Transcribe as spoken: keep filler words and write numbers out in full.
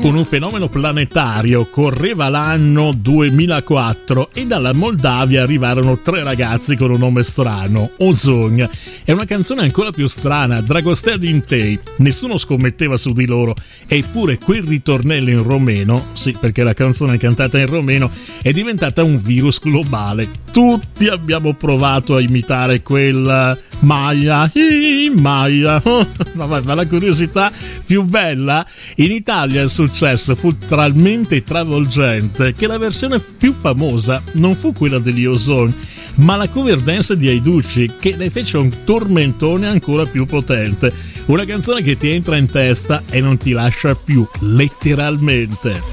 con un fenomeno planetario. Correva l'anno duemilaquattro e dalla Moldavia arrivarono tre ragazzi con un nome strano, Ozon. È una canzone ancora più strana, Dragostea Dintei. Nessuno scommetteva su di loro, eppure quel ritornello in romeno, sì, perché la canzone cantata in romeno è diventata un virus globale. Tutti abbiamo provato a imitare quella Maya, Maya. Ma la curiosità più bella, in Italia il successo fu talmente travolgente che la versione più famosa non fu quella degli Ozon, ma la cover dance di Aiducci, che ne fece un tormentone ancora più potente. Una canzone che ti entra in testa e non ti lascia più, letteralmente.